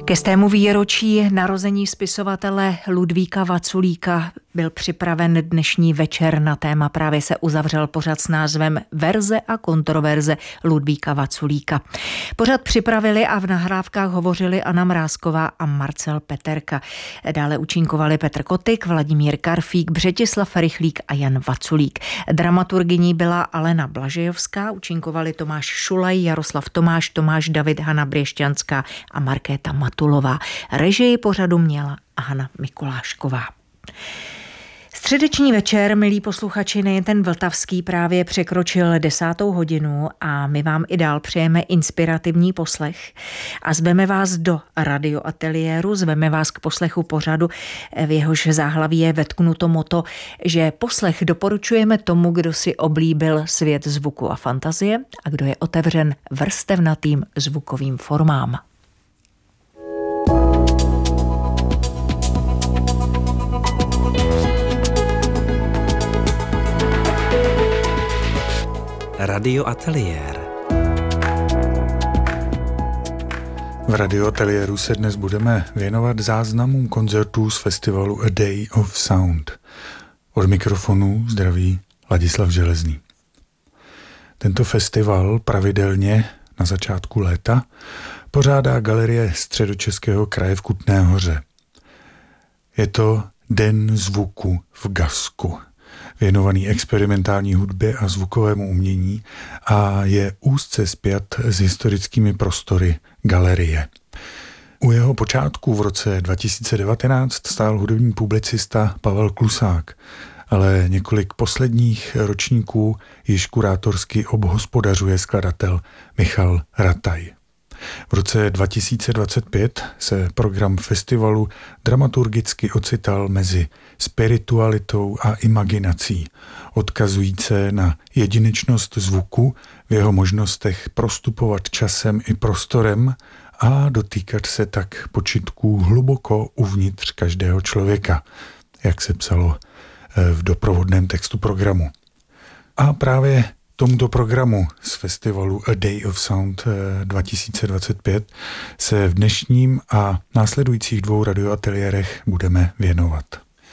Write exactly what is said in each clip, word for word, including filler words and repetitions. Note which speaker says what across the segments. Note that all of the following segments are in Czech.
Speaker 1: Ke stému výročí narození spisovatele Ludvíka Vaculíka byl připraven dnešní večer na téma. Právě se uzavřel pořad s názvem Verze a kontroverze Ludvíka Vaculíka. Pořad připravili a v nahrávkách hovořili Anna Mrázková a Marcel Peterka. Dále účinkovali Petr Kotyk, Vladimír Karfík, Břetislav Rychlík a Jan Vaculík. Dramaturgyní byla Alena Blažejovská, účinkovali Tomáš Šulaj, Jaroslav Tomáš, Tomáš David, Hana Břešťanská a Markéta Matulová. Režii pořadu měla Hana Mikulášková. Středeční večer, milí posluchači, nejen ten vltavský, právě překročil desátou hodinu a my vám i dál přejeme inspirativní poslech a zveme vás do radioateliéru, zveme vás k poslechu pořadu, v jehož záhlaví je vetknuto motto, že poslech doporučujeme tomu, kdo si oblíbil svět zvuku a fantazie a kdo je otevřen vrstevnatým zvukovým formám.
Speaker 2: Radioateliér.
Speaker 3: V radioateliéru se dnes budeme věnovat záznamům koncertů z festivalu A Day of Sound. Od mikrofonu zdraví Ladislav Železný. Tento festival pravidelně na začátku léta pořádá Galerie Středočeského kraje v Kutné Hoře. Je to Den zvuku v Gasku, věnovaný experimentální hudbě a zvukovému umění a je úzce spjat s historickými prostory galerie. U jeho počátku v roce dva tisíce devatenáct stál hudební publicista Pavel Klusák, ale několik posledních ročníků již kurátorsky obhospodařuje skladatel Michal Rataj. V roce dva tisíce dvacet pět se program festivalu dramaturgicky ocital mezi spiritualitou a imaginací, odkazující na jedinečnost zvuku v jeho možnostech prostupovat časem i prostorem a dotýkat se tak počitků hluboko uvnitř každého člověka, jak se psalo v doprovodném textu programu. A právě tomuto programu z festivalu A Day of Sound dva tisíce dvacet pět se v dnešním a následujících dvou radioateliérech budeme věnovat.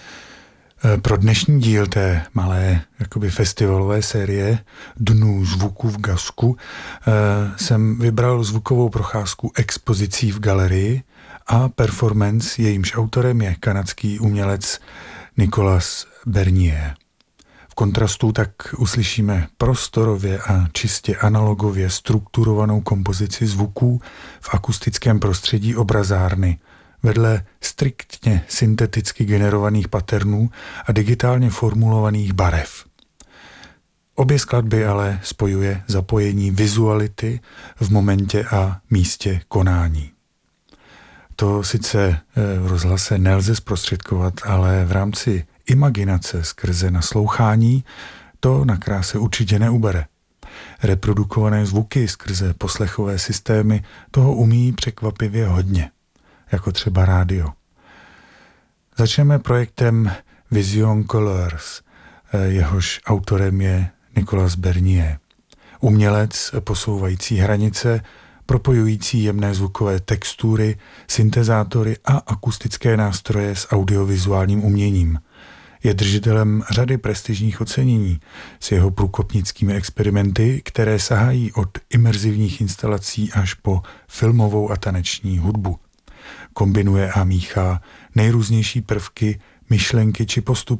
Speaker 3: Pro dnešní díl té malé jakoby festivalové série Dnů zvuku v Gasku jsem vybral zvukovou procházku expozicí v galerii a performance, jejímž autorem je kanadský umělec Nicolas Bernier. V kontrastu tak uslyšíme prostorově a čistě analogově strukturovanou kompozici zvuků v akustickém prostředí obrazárny, vedle striktně synteticky generovaných paternů a digitálně formulovaných barev. Obě skladby ale spojuje zapojení vizuality v momentě a místě konání. To sice v rozhlase nelze zprostředkovat, ale v rámci imaginace skrze naslouchání to na kráse určitě neubere. Reprodukované zvuky skrze poslechové systémy toho umí překvapivě hodně, jako třeba rádio. Začneme projektem Vision Colors, jehož autorem je Nicolas Bernier. Umělec posouvající hranice, propojující jemné zvukové textury, syntezátory a akustické nástroje s audiovizuálním uměním. Je držitelem řady prestižních ocenění s jeho průkopnickými experimenty, které sahají od imerzivních instalací až po filmovou a taneční hudbu. Kombinuje a míchá nejrůznější prvky, myšlenky či postupy